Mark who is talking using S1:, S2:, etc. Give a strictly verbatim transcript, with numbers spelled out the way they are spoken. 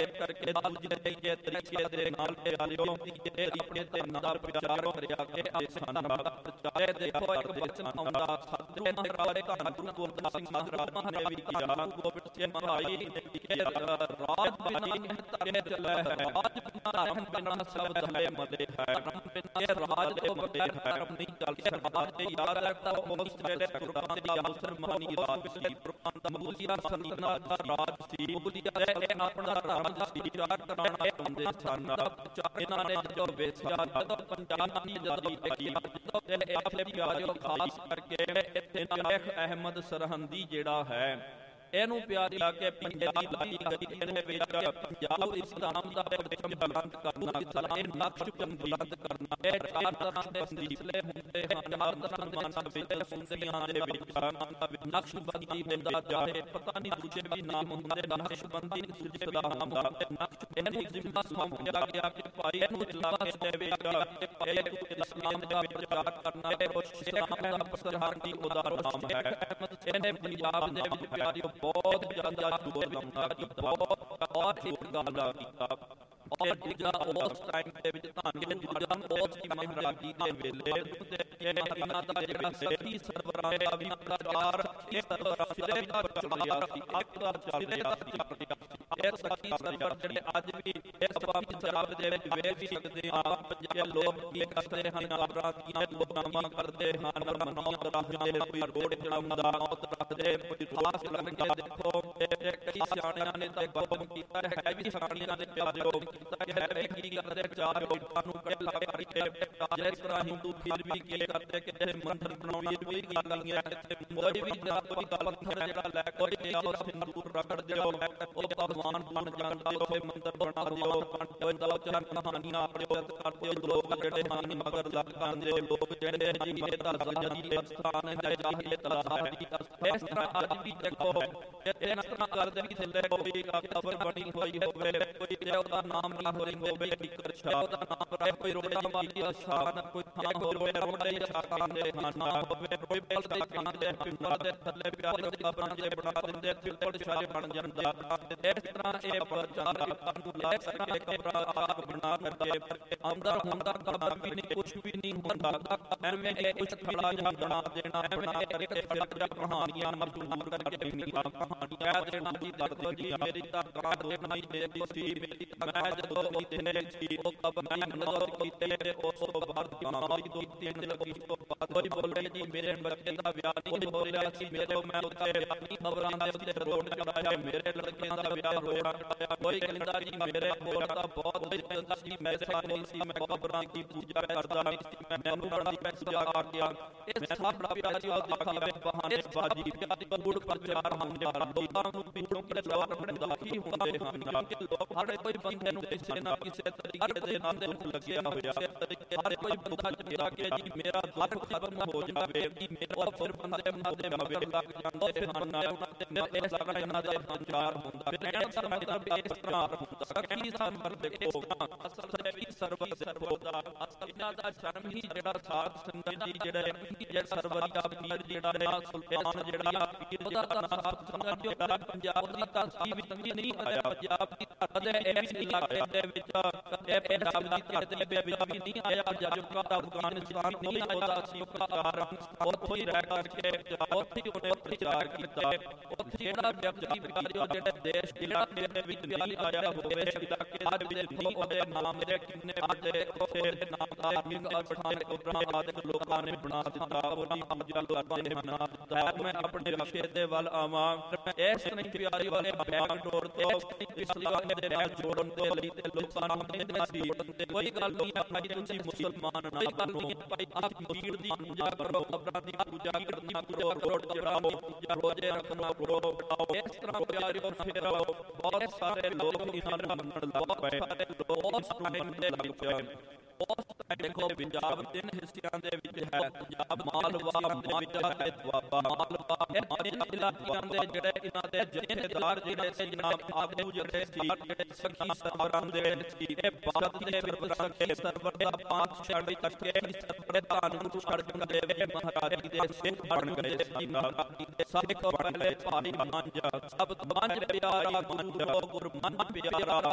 S1: करके दूजे तरीके तरीके दे नाल प्यारियो अपने ते नाल प्रचार करिया के आसान प्रचार देखो एक वचन आउंदा सतगुरु महाराज धन गुरु गोबिंद सिंह महाराज ने भी किया गोबिंद सिंह भाई के राज बिना धर्म चले है राज बिना धर्म बिना सब धले मदे है धर्म बिना राज दे मदे धर्म नहीं चल राज दे याद रखो उस वेले कुरान दी मुसलमानी राज सी कुरान दा मूलिया सल्तनत दा राज सी मूलिया दे अपना धर्म दा प्रचार कराना ਹੁੰਦੇ ਸਨ ਇਹਨਾਂ ਨੇ ਜਦੋਂ ਵੇਚਿਆ ਜਦੋਂ ਪੰਜਾਬੀ ਜਦੋਂ ਜਦੋਂ ਇੱਥੇ ਪਿਆਰਿਓ ਖਾਸ ਕਰਕੇ ਇੱਥੇ ਸ਼ੇਖ ਅਹਿਮਦ ਸਰਹੰਦੀ ਜਿਹੜਾ ਹੈ ਇਹਨੂੰ ਪਿਆਰੀ ਲਾ ਕੇ ਪੰਜਾਬੀ ਲਾਈ ਗਈ ਇਹਨੇ ਵਿੱਚ ਪੰਜਾਬ ਇਸਲਾਮ ਦਾ ਪਰਚਮ ਬੁਲੰਦ ਕਰਨਾ ਇਸਲਾਮ ਨਕਸ਼ ਬੁਲੰਦ ਕਰਨਾ ਇਹ ਚਾਰ ਤਰ੍ਹਾਂ ਦੇ ਫੈਸਲੇ ਹੁੰਦੇ ਹਨ ਚਾਰ ਤਰ੍ਹਾਂ ਦੇ ਮਨਸਬੇ ਸੁੰਦਰੀਆਂ ਦੇ ਵਿੱਚ ਨਕਸ਼ਬੰਦੀ ਹੁੰਦਾ ਜਾਏ ਪਤਾ ਨਹੀਂ ਦੂਜੇ ਵੀ ਨਾਮ ਹੁੰਦੇ ਨਕਸ਼ਬੰਦੀ ਦੂਜੇ ਵੀ ਨਾਮ ਹੁੰਦਾ ਨਕਸ਼ ਇਹਨੂੰ ਜ਼ਿੰਮਾ ਸੌਂਪਿਆ ਗਿਆ ਕਿ ਭਾਈ ਇਹਨੂੰ ਚਲਾ ਕੇ ਦੇਵੇਗਾ ਇਹ ਇਸਲਾਮ ਦਾ ਪ੍ਰਚਾਰ ਕਰਨਾ ਹੈ ਇਸਲਾਮ ਦਾ ਪ੍ਰਸਾਰ ਦੀ ਉਦਾਹਰਣ ਨਾਮ ਹੈ ਇਹਨੇ ਪੰਜਾਬ ਦੇ ਵਿੱਚ ਪਿਆਰਿਓ बहुत ज्यादा जोर लाउंदा कि बहुत और एक गल कीता और दूजा उस टाइम दे विच धन के दूजा उस की महाराजी दे वेले ते हरियाणा दा जेड़ा सती सरवरां दा भी प्रचार इस सरवरां सिरे पर चल गया सी एक दा चल गया सी एक सती सरवर जेड़े अज भी इस पंजाब दे विच वेख भी सकदे आ पंजाब लोग की करदे हन अपराधियां लोग नामा करदे हन मनाउंदा राजां दे कोई रोड चलाउंदा मौत रखदे कोई रास लगदा देखो कई सियाणियां ने तो गौम कीता है भी सियाणियां ने प्यारियो कीता है वे की करदे चार लोकां नूं कट्ठा करके जिस तरह हिंदू फिर भी के करदे कि मंदिर बनाउणी कोई गल नहीं है कोई भी कोई गल पत्थर जेड़ा लै कोई और हिंदू रगड़ दिओ ओ भगवान बन जांदा ओथे मंदिर बना दिओ कोई दो चार कहानियां अपने करदे लोग जेड़े हन मगर लग जांदे लोग जेड़े जी दा जदी स्थान है जाहिल तला है इस तरह अज भी देखो इस तरह करदे भी थल्ले कोई कबर बनी हुई होवे कोई देवता नाम ना होई होवे फिकर शाह दा नाम रहे कोई रोड़ा वाली शाह ना कोई थां होवे रोड़ा या शाह दे ना होवे कोई बल दे खांदे पिंडा दे थल्ले प्यारे दी कबरां दे बना दिंदे तिलतड़ शाह बन जांदा इस तरह ए पर जांदा कानू लाए सके कबरां आग बना करके आंदा हुंदा कबर भी नहीं कुछ भी नहीं हुंदा एवें ए कुछ थड़ा जा बना देना बना करके फिर कहानियां मजबूर करके कहानियां देना जी दर्द जी मेरी ता काट देना ही मेरी सी मेरी मैं जदों इतने सी ओ कब मैं नजर कीते उस तो बाद बीमारी दो तीन लगी तो बाद कोई बोल रही जी मेरे बच्चे दा ब्याह नहीं हो रहा सी मेरे मैं उत्ते अपनी खबरां दे उत्ते रोड कराया मेरे लड़के दा ब्याह होया कोई कहंदा जी मेरे होया ता बहुत कहंदा सी मैं नहीं सी मैं खबरां की पूजा करदा नहीं सी मैं मैनू बड़ा पूजा कर गया इस सब बड़ा प्यारा जी दिखावे बहाने बाजी प्यारी गुड़ प्रचार होने वाला लोकां नूं पिछों के जवाब बनदा ही हुंदे हन क्योंकि लोग हर कोई बंदे नूं किसी ना किसी तरीके दे नाल दे लग्या होया हर कोई बंदा चाहता कि जी मेरा दुख खत्म हो जावे कि मेरा फिर बंदे बंदे मवे लग जांदे हन उन्हां ते मेरे इस तरह इन्हां दा संचार हुंदा फिर कहण दा मतलब इस तरह हुंदा सकी सरवर देखो असल सकी सरवर सरवो दा असल इन्हां दा शर्म ही जेड़ा साथ संगत जी जेड़ा जेड़ा सरवरी दा पीर जेड़ा सुल्तान जेड़ा पीर दा साथ संगत जेड़ा पंजाब दी तासी विच नहीं आया पंजाब दी कदे ए भी नहीं आया दे विच कदे पंजाब दी धरती दे विच भी नहीं आया जब का अफगानिस्तान नहीं आया सी का कारण उत्थे रह करके उत्थे उन्हें प्रचार कीता उत्थे जेड़ा व्यक्ति विकारियो जेड़ा देश जेड़ा दे विच भी आया होवे शिदा के आज दे ओदे नाम दे किन्ने आज ओदे नाम दा किंग पठान कोबरा आदि लोकां ने बना दिता ओदी पूजा लोकां ने बना दिता मैं अपने विषय दे वल आवां इस नहीं प्यारी वाले बयान तौर तो पिछली वाले दे नाल जोड़न दे लई ते लोकां नूं कहंदे सी कोई गल नहीं भाई तुसीं मुसलमान ना बनो भाई आप पीर दी पूजा करो कबरां दी पूजा करनी करो रोड चढ़ाओ पूजा रोजे रखना करो इस तरह प्यारी और फिर बहुत सारे लोग इन्हां नूं मनण लग पए बहुत टाइम दे लग पिया उस देखो पंजाब तीन हिस्सियां दे विच है पंजाब मालवा माਝਾ ते ਦੁਆਬਾ मालवा ਇਹ इलाकियां दे जेड़े इन्हां दे जथेदार जेड़े सी जनाब आगू जेड़े सी जेड़े सखी सरवरां दे सी ए भारत दे विच सखी सरवर दा पांच छड़ तक के सरवर धान नूं छड़ के वे महाराजी दे सिख बन गए सी महाराजी दे सिख बन गए भाई मंझ सब मंझ प्यारा गुरु गुरु मन प्यारा